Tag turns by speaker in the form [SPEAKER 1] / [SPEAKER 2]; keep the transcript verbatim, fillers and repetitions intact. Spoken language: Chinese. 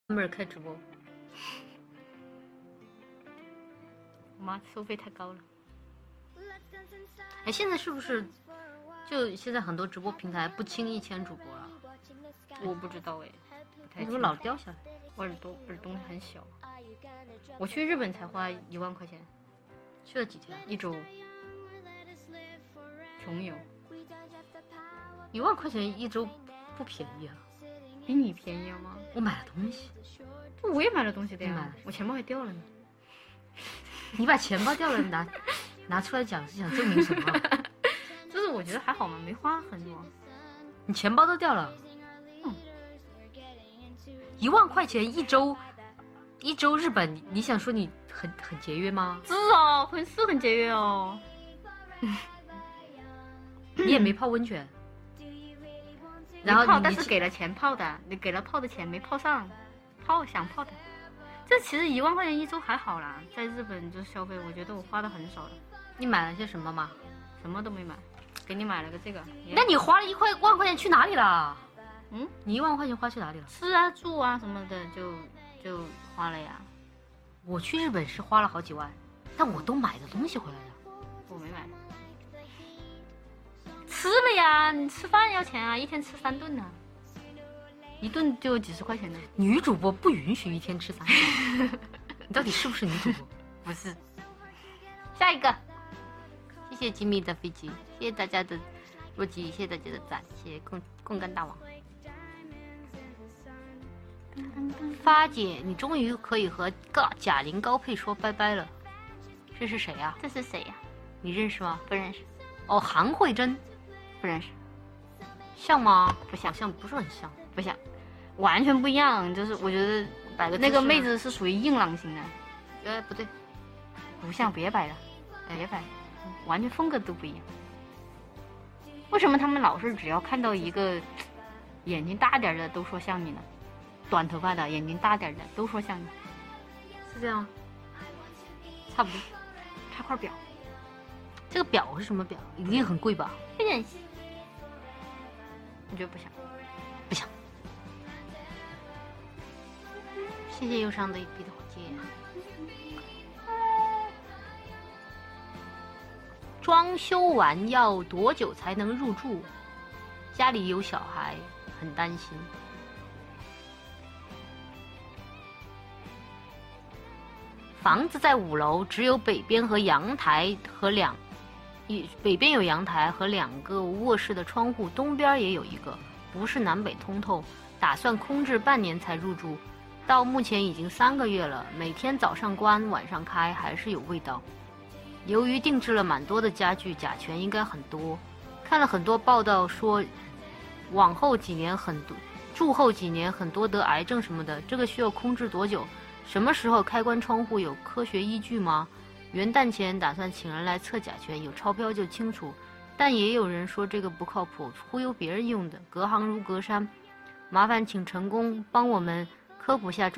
[SPEAKER 1] 妹儿开直播，我妈收费太高了。哎，现在是不是就现在很多直播平台不轻易签主播了？
[SPEAKER 2] 我不知道哎，
[SPEAKER 1] 你怎么老掉下来？
[SPEAKER 2] 我耳朵耳洞很小。我去日本才花一万块钱，
[SPEAKER 1] 去了几天？
[SPEAKER 2] 一周。穷游。
[SPEAKER 1] 一万块钱一周不便宜啊。
[SPEAKER 2] 比你便宜吗？
[SPEAKER 1] 我买了东西。
[SPEAKER 2] 我也买了东西的呀。
[SPEAKER 1] 买了，
[SPEAKER 2] 我钱包还掉了呢。
[SPEAKER 1] 你把钱包掉了拿拿出来讲是想证明什么？
[SPEAKER 2] 就是我觉得还好嘛，没花很多。
[SPEAKER 1] 你钱包都掉了。嗯。一万块钱一周，一周日本，你想说你很很节约吗？
[SPEAKER 2] 是哦，很是很节约哦。
[SPEAKER 1] 你也没泡温泉。
[SPEAKER 2] 然后泡，但是给了钱泡的，你给了泡的钱没泡上，泡想泡的。这其实一万块钱一周还好啦，在日本就消费，我觉得我花的很少了。
[SPEAKER 1] 你买了些什么吗？
[SPEAKER 2] 什么都没买，给你买了个这个。
[SPEAKER 1] 那你花了一块万块钱去哪里了？
[SPEAKER 2] 嗯，
[SPEAKER 1] 你一万块钱花去哪里了？
[SPEAKER 2] 吃啊住啊什么的就就花了呀。
[SPEAKER 1] 我去日本是花了好几万，但我都买的东西回来了。
[SPEAKER 2] 我没买。吃了呀，你吃饭要钱啊，一天吃三顿呢、啊，一顿就几十块钱呢。
[SPEAKER 1] 女主播不允许一天吃三顿。你到底是不是女主播？
[SPEAKER 2] 不是。下一个，谢谢吉米的飞机，谢谢大家的若吉，谢谢大家的赞，谢谢贡贡干大王。
[SPEAKER 1] 发姐，你终于可以和高贾玲高配说拜拜了。这是谁呀、啊？
[SPEAKER 2] 这是谁呀、啊？
[SPEAKER 1] 你认识吗？
[SPEAKER 2] 不认识。
[SPEAKER 1] 哦，韩慧珍。
[SPEAKER 2] 不认识。
[SPEAKER 1] 像吗？
[SPEAKER 2] 不像，
[SPEAKER 1] 像不是很像，
[SPEAKER 2] 不像，完全不一样。就是我觉得
[SPEAKER 1] 摆个
[SPEAKER 2] 那个妹子是属于硬朗型的。
[SPEAKER 1] 哎，不对，
[SPEAKER 2] 不像，别摆了，别摆，完全风格都不一样。为什么他们老是只要看到一个眼睛大点的都说像你呢？短头发的眼睛大点的都说像你，
[SPEAKER 1] 是这样？差不多。
[SPEAKER 2] 拍块表。
[SPEAKER 1] 这个表是什么表？一定很贵吧？
[SPEAKER 2] 不认识。我觉得不像，
[SPEAKER 1] 不像。
[SPEAKER 2] 谢谢忧伤的一笔的火箭。
[SPEAKER 1] 装修完要多久才能入住？家里有小孩，很担心。房子在五楼，只有北边和阳台和两。北边有阳台和两个卧室的窗户，东边也有一个，不是南北通透。打算空置半年才入住，到目前已经三个月了，每天早上关晚上开，还是有味道。由于定制了蛮多的家具，甲醛应该很多。看了很多报道说，往后几年很多住后几年很多得癌症什么的，这个需要空置多久？什么时候开关窗户？有科学依据吗？元旦前打算请人来测甲醛，有钞票就清楚。但也有人说这个不靠谱，忽悠别人用的，隔行如隔山。麻烦请成功帮我们科普下